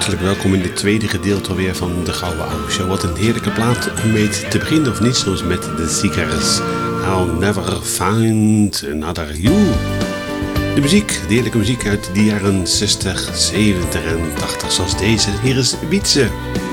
Hartelijk welkom in dit tweede gedeelte alweer van de Gouden Oude Show. Wat een heerlijke plaat om mee te beginnen, of niet, zoals met de Seekers. I'll never find another you. De muziek, de heerlijke muziek uit de jaren 60, 70 en 80, zoals deze. Hier is Wietse.